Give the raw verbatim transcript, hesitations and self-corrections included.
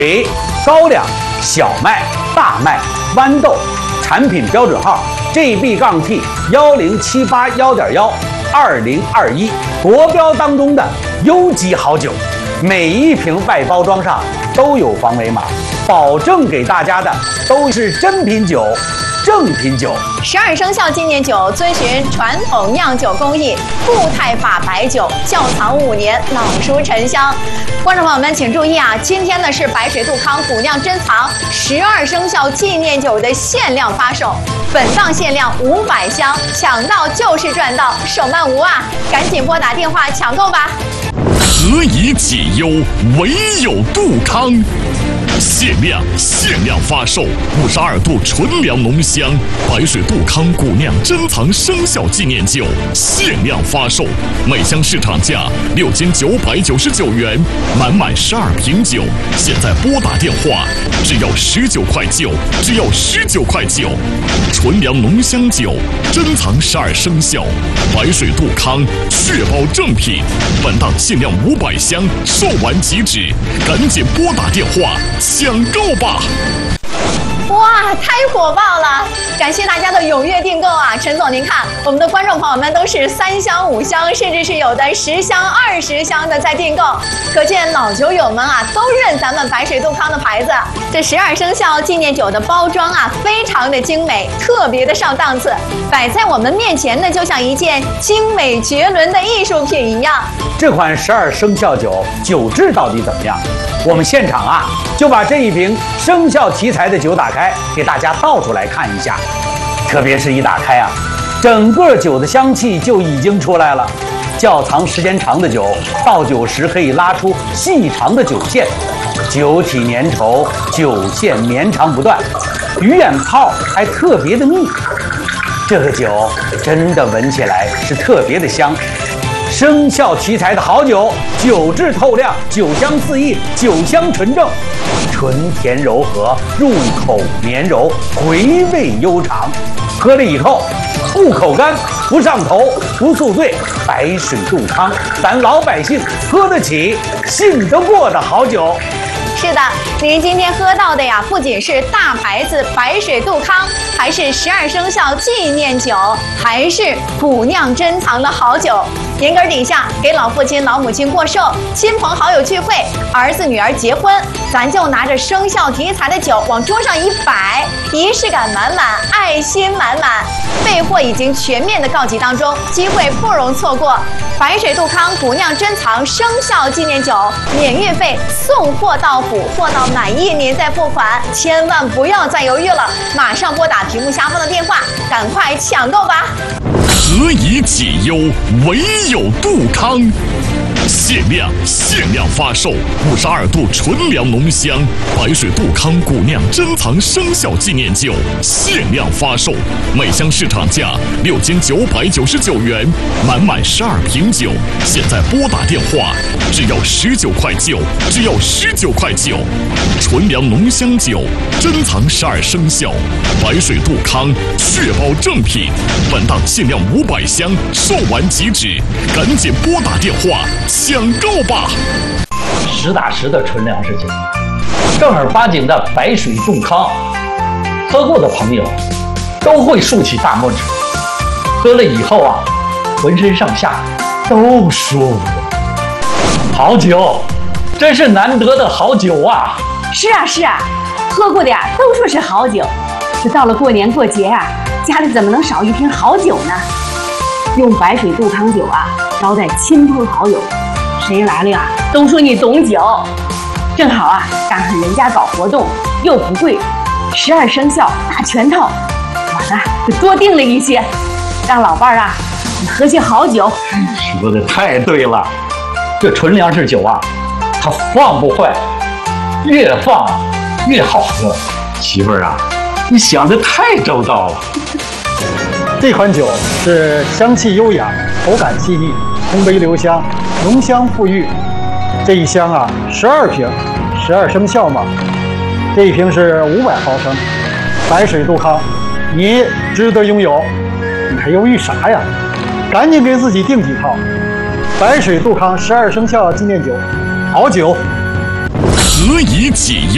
水、高粱、小麦、大麦、豌豆，产品标准号 G B T 幺零七八幺点幺二零二一，国标当中的优级好酒，每一瓶外包装上都有防伪码，保证给大家的都是真品酒。 正品酒， 十二生肖纪念酒遵循传统酿酒工艺，固态法白酒，窖藏五年，老熟陈香。观众朋友们请注意啊，今天呢是白水杜康古酿珍藏十二生肖纪念酒的限量发售，本档限量五百箱，抢到就是赚到，手慢无啊！赶紧拨打电话抢购吧。 何以解忧，唯有杜康。 限量限量发售五十二度纯粮浓香白水杜康古酿珍藏生肖纪念酒，限量发售，每箱市场价六千九百九十九元，满满十二瓶酒，现在拨打电话，只要十九块九，只要十九块九，纯粮浓香酒，珍藏十二生肖，白水杜康，确保正品，本档限量五百箱，售完即止，赶紧拨打电话。 抢购吧！ 哇，太火爆了！感谢大家的踊跃订购啊！陈总，您看，我们的观众朋友们都是三箱、五箱，甚至是有的十箱、二十箱的在订购，可见老酒友们啊都认咱们白水杜康的牌子。这十二生肖纪念酒的包装啊，非常的精美，特别的上档次，摆在我们面前呢，就像一件精美绝伦的艺术品一样。 这款十二生肖酒酒质到底怎么样？ 我们现场啊，就把这一瓶生肖题材的酒打开，给大家倒出来看一下。特别是一打开啊，整个酒的香气就已经出来了。窖藏时间长的酒，倒酒时可以拉出细长的酒线，酒体粘稠，酒线绵长不断，鱼眼泡还特别的密。这个酒真的闻起来是特别的香。 生肖题材的好酒，酒质透亮，酒香四溢，酒香纯正，醇甜柔和，入口绵柔，回味悠长。喝了以后不口干，不上头，不宿醉。白水杜康，咱老百姓喝得起、信得过的好酒。 是的，您今天喝到的呀，不仅是大牌子白水杜康，还是十二生肖纪念酒，还是古酿珍藏的好酒。年根底下给老父亲、老母亲过寿，亲朋好友聚会，儿子女儿结婚，咱就拿着生肖题材的酒往桌上一摆，仪式感满满，爱心满满。备货已经全面的告急当中，机会不容错过。白水杜康古酿珍藏生肖纪念酒，免运费，送货到府。 货到满意您再付款，千万不要再犹豫了，马上拨打屏幕下方的电话，赶快抢购吧！ 何以解忧，唯有杜康。限量限量发售五十二度纯粮浓香白水杜康古酿珍藏生肖纪念酒，限量发售，每箱市场价六千九百九十九元，满满十二瓶酒，现在拨打电话，只要十九块九，只要十九块九，纯粮浓香酒，珍藏十二生肖，白水杜康，确保正品，本档限量五百箱，售完即止，赶紧拨打电话。 抢购吧！ 实打实的纯粮食酒，正儿八经的白水杜康，喝过的朋友都会竖起大拇指。喝了以后啊，浑身上下都舒服。好酒，真是难得的好酒啊！ 是啊是啊，喝过的呀都说是好酒。这到了过年过节啊，家里怎么能少一瓶好酒呢？用白水杜康酒啊，招待亲朋好友。 谁来了呀？都说你懂酒，正好啊，赶上人家搞活动，又不贵，十二生肖大全套，我呢就多订了一些，让老伴儿啊你喝些好酒。 说的太对了，这纯粮食酒啊，它放不坏，越放越好喝。媳妇儿啊，你想的太周到了。 这款酒是香气优雅，口感细腻，通杯留香，浓香馥郁。这一箱啊，十二瓶，十二生肖嘛。这一瓶是五百毫升，白水杜康，你值得拥有。你还犹豫啥呀？赶紧给自己订几套。白水杜康十二生肖纪念酒，好酒。 何以解忧？